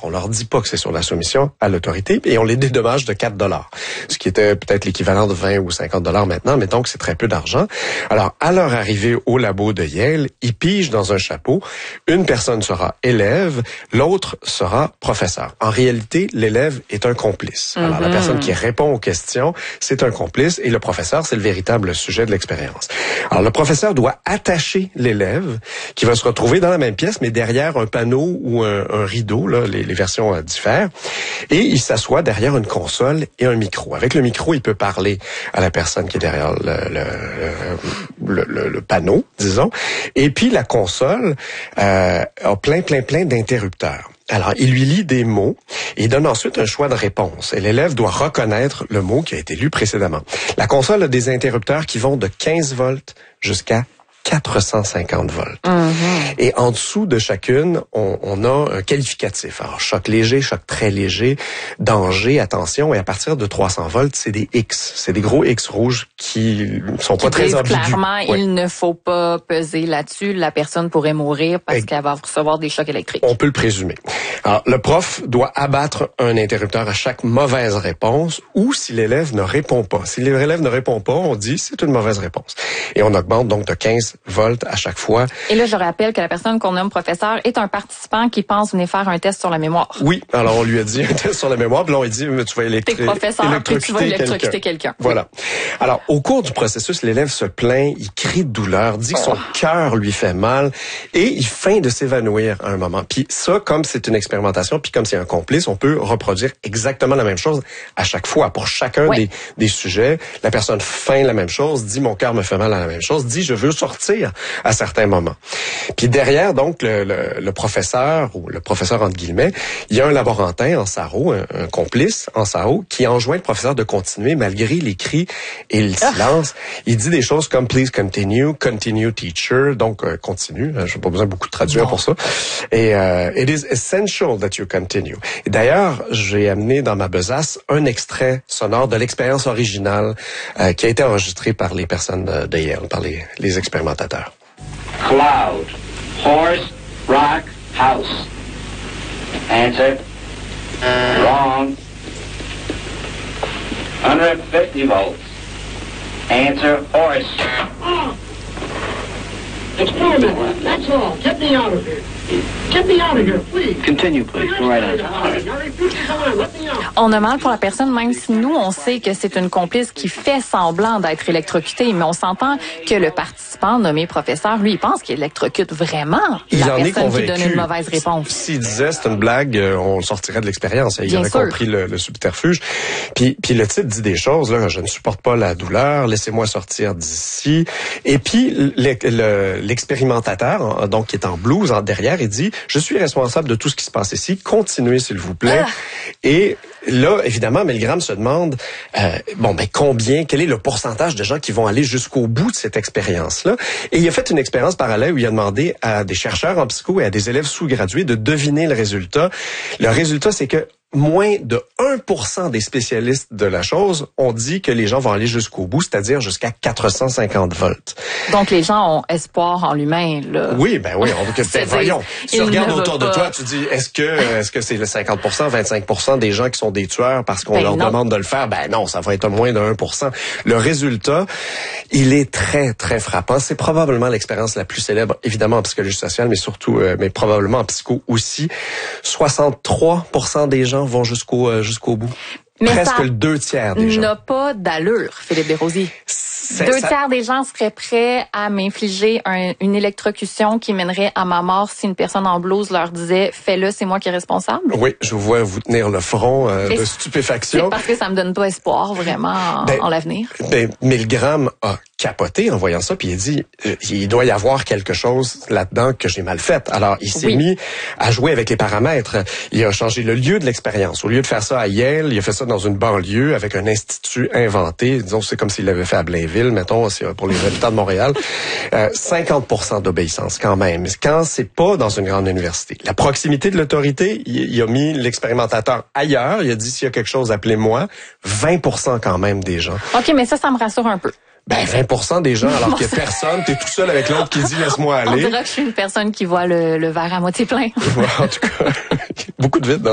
On leur dit pas que c'est sur la soumission à l'autorité et on les dédommage de 4 $, ce qui était peut-être l'équivalent de 20 ou 50 $ maintenant, mettons que c'est très peu d'argent. Alors, à leur arrivée au labo de Yale, ils pigent dans un chapeau. Une personne sera élève, l'autre sera professeur. En réalité, l'élève est un complice. Alors, la personne qui répond aux questions, c'est un complice et le professeur, c'est le véritable sujet de l'expérience. Alors, le professeur doit attacher l'élève qui va se retrouver dans la même pièce, mais derrière un panneau ou un rideau, là, les versions diffèrent, et il s'assoit derrière une console et un micro. Avec le micro, il peut parler à la personne qui est derrière le panneau, disons, et puis la console a plein d'interrupteurs. Alors, il lui lit des mots et il donne ensuite un choix de réponse. Et l'élève doit reconnaître le mot qui a été lu précédemment. La console a des interrupteurs qui vont de 15 volts jusqu'à 450 volts. Et en dessous de chacune, on a un qualificatif. Alors, choc léger, choc très léger, danger, attention. Et à partir de 300 volts, c'est des X. C'est des gros X rouges qui sont pas très ambigus. Clairement, il ne faut pas peser là-dessus. La personne pourrait mourir parce qu'elle va recevoir des chocs électriques. On peut le présumer. Alors, le prof doit abattre un interrupteur à chaque mauvaise réponse ou si l'élève ne répond pas. Si l'élève ne répond pas, on dit c'est une mauvaise réponse. Et on augmente donc de 15 volts à chaque fois. Et là, je rappelle que la personne qu'on nomme professeur est un participant qui pense venir faire un test sur la mémoire. Oui, alors on lui a dit un test sur la mémoire, puis là on lui dit mais tu vas électrocuter quelqu'un. Voilà. Alors, au cours du processus, l'élève se plaint, il crie de douleur, dit que son cœur lui fait mal et il feint de s'évanouir à un moment. Puis ça, comme c'est une expérimentation, puis comme c'est un complice, on peut reproduire exactement la même chose à chaque fois. Pour chacun des sujets, la personne feint la même chose, dit mon cœur me fait mal à la même chose, dit je veux sortir à certains moments. Puis derrière, donc, le professeur, ou le professeur entre guillemets, il y a un laborantin en sarrau, un complice en sarrau, qui enjoint le professeur de continuer malgré les cris et le silence. Il dit des choses comme « please continue »,« continue teacher », donc continue. Je n'ai pas besoin beaucoup de traduire pour ça. Et « it is essential that you continue ». Et d'ailleurs, j'ai amené dans ma besace un extrait sonore de l'expérience originale qui a été enregistrée par les personnes de Yale, par les expérimentateurs. Cloud, horse, rock, house. Answer. Wrong. 150 volts. Answer, horse. Experiment, that's all. Get me out of here. Get me out of here, please. Continue, please. Go right on. On a mal pour la personne, même si nous, on sait que c'est une complice qui fait semblant d'être électrocutée, mais on s'entend que le participant nommé professeur, lui, il pense qu'il électrocute vraiment la personne qui donne une mauvaise réponse. S'il disait c'est une blague, on sortirait de l'expérience. Il aurait compris le subterfuge. Puis le type dit des choses, là, je ne supporte pas la douleur, laissez-moi sortir d'ici. Et puis l'expérimentateur, donc qui est en blouse derrière, il dit je suis responsable de tout ce qui se passe ici, continuez s'il vous plaît. Et là, évidemment, Milgram se demande quel est le pourcentage de gens qui vont aller jusqu'au bout de cette expérience-là. Et il a fait une expérience parallèle où il a demandé à des chercheurs en psycho et à des élèves sous-gradués de deviner le résultat. Le résultat, c'est que moins de 1% des spécialistes de la chose ont dit que les gens vont aller jusqu'au bout, c'est-à-dire jusqu'à 450 volts. Donc, les gens ont espoir en l'humain, là. Oui, voyons. Si tu regardes autour de toi, tu dis, est-ce que c'est le 50%, 25% des gens qui sont des tueurs parce qu'on leur demande de le faire? Ben non, ça va être moins de 1%. Le résultat, il est très, très frappant. C'est probablement l'expérience la plus célèbre, évidemment en psychologie sociale, mais surtout, mais probablement en psycho aussi. 63% des gens vont jusqu'au bout. Mais presque le 2/3 des gens. N'a pas d'allure, Philippe Desrosiers. 2/3 des gens seraient prêts à m'infliger une électrocution qui mènerait à ma mort si une personne en blouse leur disait « fais-le, c'est moi qui est responsable ». Oui, je vous vois vous tenir le front de stupéfaction. C'est parce que ça me donne pas espoir vraiment en l'avenir. Milgram a capoté en voyant ça, puis il dit il doit y avoir quelque chose là-dedans que j'ai mal fait. Alors, il s'est mis à jouer avec les paramètres. Il a changé le lieu de l'expérience. Au lieu de faire ça à Yale, il a fait ça dans une banlieue avec un institut inventé. Disons, c'est comme s'il l'avait fait à Blainville, mettons, pour les habitants de Montréal. 50% d'obéissance quand même. Quand c'est pas dans une grande université. La proximité de l'autorité, il a mis l'expérimentateur ailleurs. Il a dit, s'il y a quelque chose, appelez-moi. 20% quand même des gens. OK, mais ça me rassure un peu. 20% des gens, alors qu'il y a personne, t'es tout seul avec l'autre qui dit laisse-moi aller. On dirait que je suis une personne qui voit le verre à moitié plein. En tout cas, beaucoup de vide dans